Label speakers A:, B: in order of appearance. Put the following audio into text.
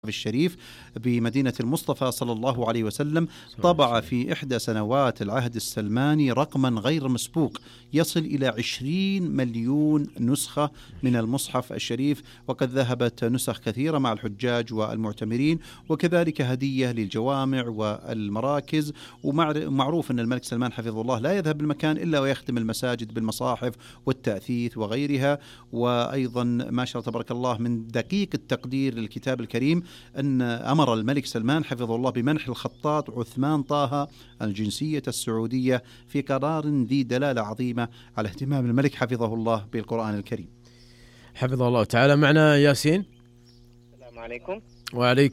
A: الشريف بمدينة المصطفى صلى الله عليه وسلم طبع في إحدى سنوات العهد السلماني رقما غير مسبوق يصل إلى 20 مليون نسخة من المصحف الشريف، وقد ذهبت نسخ كثيرة مع الحجاج والمعتمرين، وكذلك هدية للجوامع والمراكز. ومعروف أن الملك سلمان حفظه الله لا يذهب المكان إلا ويختم المساجد بالمصاحف والتأثيث وغيرها. وأيضا ما شاء الله تبارك الله من دقيق التقدير للكتاب الكريم أن أمر الملك سلمان حفظه الله بمنح الخطاط عثمان طه الجنسية السعودية في قرار ذي دلالة عظيمة على اهتمام الملك حفظه الله بالقرآن الكريم.
B: حفظه الله تعالى. معنا ياسين.
C: السلام عليكم.
B: وعليكم